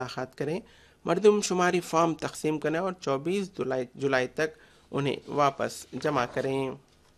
ملاقات کریں، مردم شماری فارم تقسیم کریں اور 24 جولائی تک انہیں واپس جمع کریں۔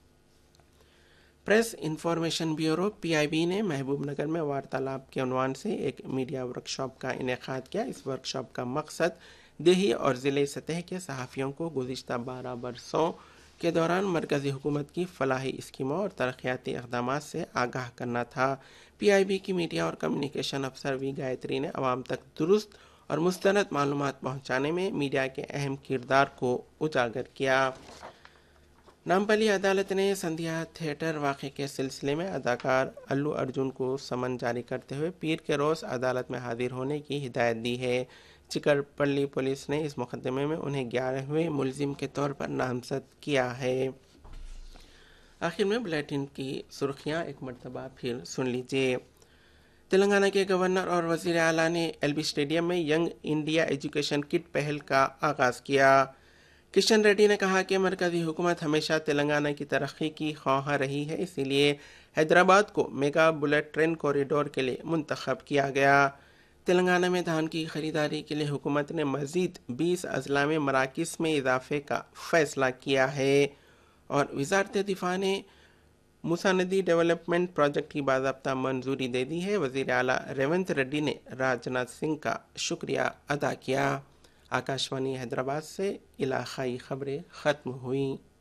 Press information bureau P I be نے محبوب نگر میں وارتالاب کے عنوان سے ایک میڈیا ورکشاپ کا انعقاد کیا۔ اس ورکشاپ کا مقصد دیہی اور ضلعی سطح کے صحافیوں کو گزشتہ 12 برسوں کے دوران مرکزی حکومت کی فلاحی اسکیموں اور ترقیاتی اقدامات سے آگاہ کرنا تھا۔ پی آئی بی کی میڈیا اور کمیونیکیشن افسر وی گایتری نے عوام تک درست اور مستند معلومات پہنچانے میں میڈیا کے اہم کردار کو اجاگر کیا۔ نامپلی عدالت نے سندھیا تھیٹر واقعے کے سلسلے میں اداکار الو ارجن کو سمن جاری کرتے ہوئے پیر کے روز عدالت میں حاضر ہونے کی ہدایت دی ہے۔ چکرپلی پولیس نے اس مقدمے میں انہیں 11ویں ملزم کے طور پر نامزد کیا ہے۔ آخر میں بلیٹن کی سرخیاں ایک مرتبہ پھر سن لیجیے۔ تلنگانہ کے گورنر اور وزیر اعلیٰ نے ایل بی اسٹیڈیم میں ینگ انڈیا ایجوکیشن کٹ پہل کا آغاز کیا۔ کشن ریڈی نے کہا کہ مرکزی حکومت ہمیشہ تلنگانہ کی ترقی کی خواہاں رہی ہے، اسی لیے حیدرآباد کو میگا بلیٹ ٹرین کوریڈور کے لیے منتخب کیا گیا۔ تلنگانہ میں دھان کی خریداری کے لیے حکومت نے مزید 20 اضلاع میں مراکز میں اضافے کا فیصلہ کیا ہے، اور وزارت دفاع نے موسیٰ ندی ڈیولپمنٹ پروجیکٹ کی باضابطہ منظوری دے دی ہے۔ وزیر اعلیٰ ریونت ریڈی نے راجناتھ سنگھ کا شکریہ ادا کیا۔ آکاشوانی حیدرآباد سے علاقائی خبریں ختم ہوئیں۔